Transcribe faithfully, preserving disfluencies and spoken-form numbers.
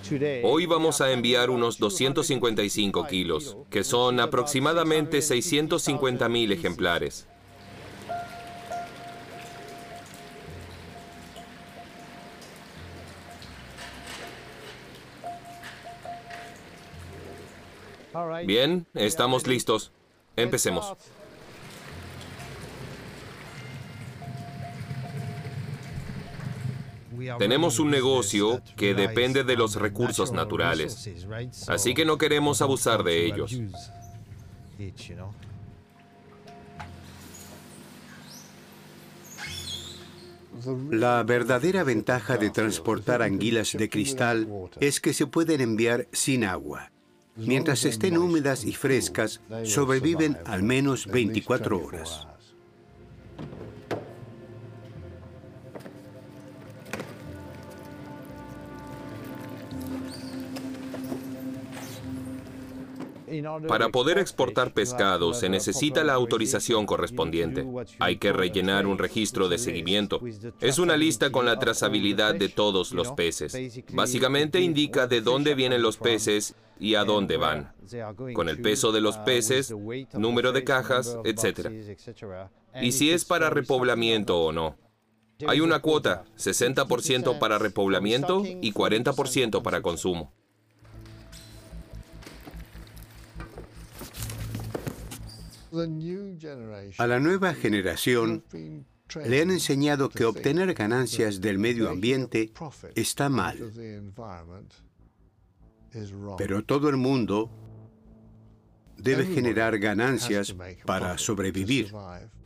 Hoy vamos a enviar unos doscientos cincuenta y cinco kilos, que son aproximadamente seiscientos cincuenta mil ejemplares. Bien, estamos listos. Empecemos. Tenemos un negocio que depende de los recursos naturales, así que no queremos abusar de ellos. La verdadera ventaja de transportar anguilas de cristal es que se pueden enviar sin agua. Mientras estén húmedas y frescas, sobreviven al menos veinticuatro horas. Para poder exportar pescado se necesita la autorización correspondiente. Hay que rellenar un registro de seguimiento. Es una lista con la trazabilidad de todos los peces. Básicamente indica de dónde vienen los peces y a dónde van, con el peso de los peces, número de cajas, etcétera. Y si es para repoblamiento o no. Hay una cuota, sesenta por ciento para repoblamiento y cuarenta por ciento para consumo. A la nueva generación le han enseñado que obtener ganancias del medio ambiente está mal. Pero todo el mundo debe generar ganancias para sobrevivir.